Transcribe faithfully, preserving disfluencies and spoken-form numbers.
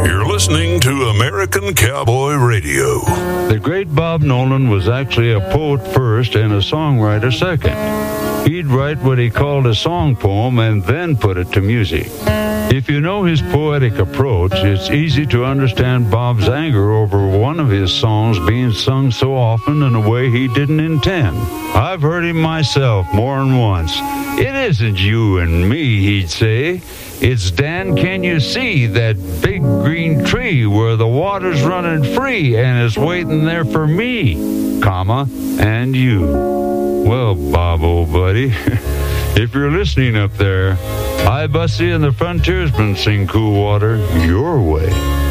You're listening to American Cowboy Radio. The great Bob Nolan was actually a poet first and a songwriter second. He'd write what he called a song poem and then put it to music. If you know his poetic approach, it's easy to understand Bob's anger over one of his songs being sung so often in a way he didn't intend. I've heard him myself more than once. It isn't you and me, he'd say. It's Dan, can you see that big green tree where the water's running free and it's waiting there for me, comma, and you. Well, Bob, old buddy, if you're listening up there, I, Bussy, and the Frontiersmen sing Cool Water your way.